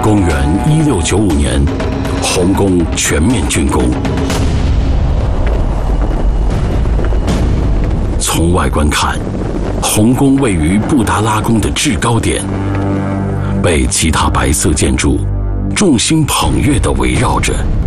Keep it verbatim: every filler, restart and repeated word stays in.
公元一六九五年，洪宫全面竣工。从外观看，洪宫位于布达拉宫的制高点，被其他白色建筑众星捧月地围绕着。